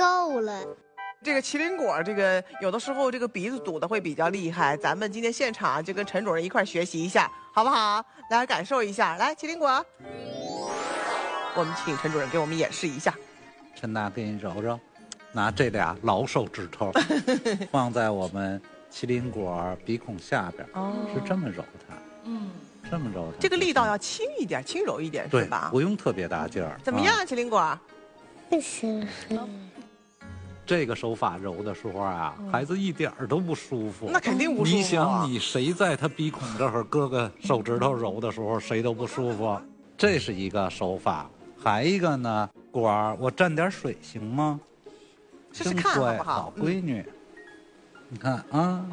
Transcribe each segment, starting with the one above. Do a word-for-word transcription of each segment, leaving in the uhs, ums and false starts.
够了。 这个麒麟果，这个有的时候这个鼻子堵得会比较厉害，咱们今天现场就跟陈主任一块学习一下，好不好？来感受一下，来麒麟果，我们请陈主任给我们演示一下。 陈大给你揉揉，拿这俩老手指头放在我们麒麟果鼻孔下边，哦，是这么揉它，嗯，这么揉它。 这个力道要轻一点，轻柔一点，是吧？ 不用特别大劲儿。 怎么样，麒麟果？ 是。 这个手法揉的时候啊，孩子一点儿都不舒服。 那肯定不舒服。 你想，你谁在他鼻孔这儿搁个手指头揉的时候，谁都不舒服。这是一个手法，还一个呢，果儿，我蘸点水行吗？ 试试看好不好？ 好闺女，你看啊，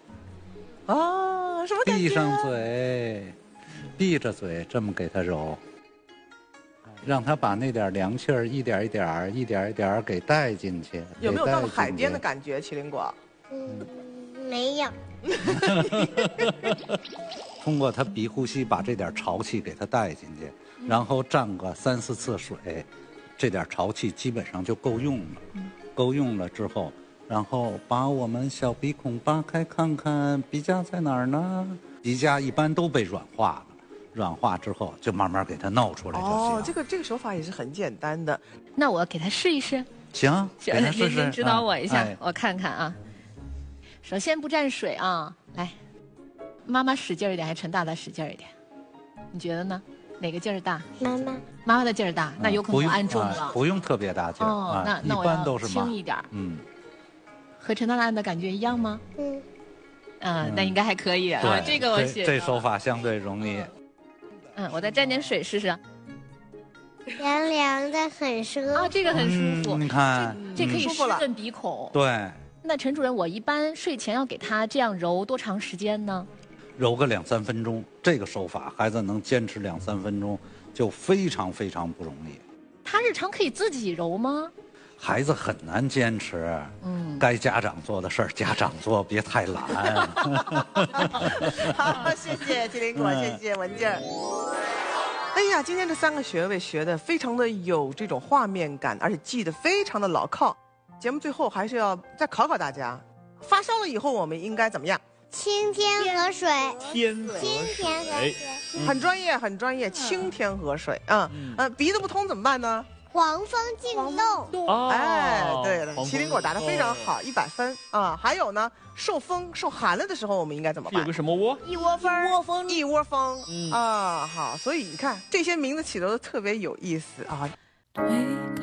啊，什么感觉？ 闭上嘴，闭着嘴，这么给他揉。让他把那点凉气儿一点一点、一点一点给带进去。 有没有到了海边的感觉，麒麟果？ 嗯，没有。 通过他鼻呼吸把这点潮气给他带进去，然后蘸个三四次水，这点潮气基本上就够用了。够用了之后，然后把我们小鼻孔扒开看看，鼻夹在哪儿呢？鼻夹一般都被软化了。软化之后，就慢慢给它弄出来就行。 哦，这个这个手法也是很简单的。 那我给他试一试。 行，给他试试。 您指导我一下， 哎、 我看看啊。首先不蘸水啊，来，妈妈使劲一点，还是陈大大使劲一点？你觉得呢？哪个劲儿大？ 妈妈， 妈妈的劲儿大，那有可能我按重了。 啊、不用特别大劲儿。 哦，那那我要轻一点。 嗯。 和陈大大的感觉一样吗？ 嗯。 嗯，那应该还可以啊。这个我写。 这手法相对容易。 嗯，我再蘸点水试试。 凉凉的，很舒服啊，这个很舒服。 嗯、你看， 这可以湿润鼻孔。 对。 那陈主任，我一般睡前要给他这样揉多长时间呢？ 揉个两三分钟，这个手法孩子能坚持两三分钟，就非常非常不容易。 他日常可以自己揉吗？ 孩子很难坚持，嗯，该家长做的事儿家长做，别太懒。 好，谢谢麒麟果，谢谢文静儿。哎呀，今天这三个穴位学的非常的有这种画面感，而且记得非常的牢靠。节目最后还是要再考考大家，发烧了以后我们应该怎么样？ 清天河水， 天河水， 很专业，很专业，清天河水啊，嗯，呃，鼻子不通怎么办呢？ 黄蜂进洞。 哦， 哎，对了，麒麟果答得非常好，一百分啊！还有呢，受风受寒了的时候，我们应该怎么办？ 有个什么窝？ 一窝蜂， 一窝蜂，一窝蜂，嗯啊，好，所以你看这些名字起的都特别有意思啊。